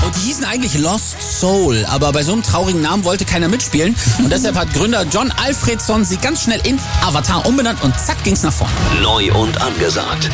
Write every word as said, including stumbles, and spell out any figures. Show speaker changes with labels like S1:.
S1: Und die hießen eigentlich Lost Soul, aber bei so einem traurigen Namen wollte keiner mitspielen. Und deshalb hat Gründer John Alfredson sie ganz schnell in Avatar umbenannt und zack ging's nach vorne.
S2: Neu und angesagt.